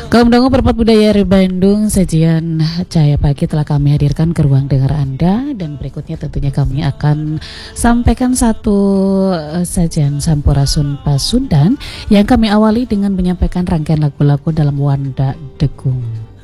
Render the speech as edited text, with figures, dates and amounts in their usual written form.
Kaum Dangu Perpat Budaya dari Bandung, sajian Cahaya Pagi telah kami hadirkan ke ruang dengar Anda, dan berikutnya tentunya kami akan sampaikan satu sajian Sampurasun Pasundan yang kami awali dengan menyampaikan rangkaian lagu-lagu dalam Wanda Degung.